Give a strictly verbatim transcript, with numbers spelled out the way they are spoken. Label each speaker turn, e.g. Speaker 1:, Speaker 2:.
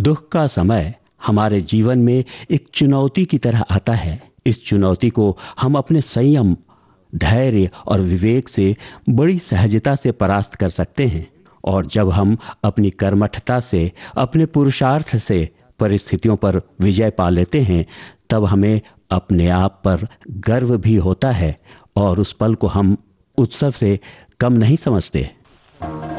Speaker 1: दुख का समय हमारे जीवन में एक चुनौती की तरह आता है। इस चुनौती को हम अपने संयम, धैर्य और विवेक से बड़ी सहजता से परास्त कर सकते हैं। और जब हम अपनी कर्मठता से, अपने पुरुषार्थ से परिस्थितियों पर विजय पा लेते हैं, तब हमें अपने आप पर गर्व भी होता है और उस पल को हम उत्सव से कम नहीं समझते।